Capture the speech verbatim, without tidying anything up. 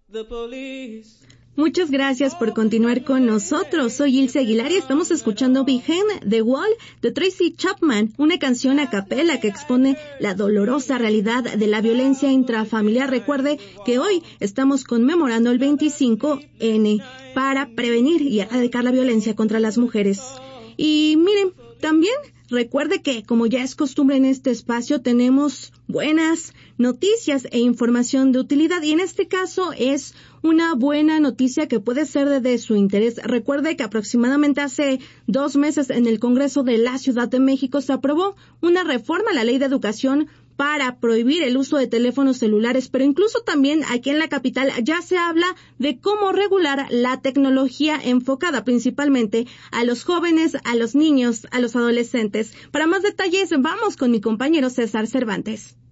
The police. Muchas gracias por continuar con nosotros. Soy Ilse Aguilar y estamos escuchando Behind the Wall de Tracy Chapman, una canción a capela que expone la dolorosa realidad de la violencia intrafamiliar. Recuerde que hoy estamos conmemorando el veinticinco ene para prevenir y erradicar la violencia contra las mujeres. Y miren, también recuerde que, como ya es costumbre en este espacio, tenemos buenas noticias e información de utilidad, y en este caso es una buena noticia que puede ser de, de su interés. Recuerde que aproximadamente hace dos meses en el Congreso de la Ciudad de México se aprobó una reforma a la Ley de Educación para prohibir el uso de teléfonos celulares, pero incluso también aquí en la capital ya se habla de cómo regular la tecnología enfocada principalmente a los jóvenes, a los niños, a los adolescentes. Para más detalles, vamos con mi compañero César Cervantes.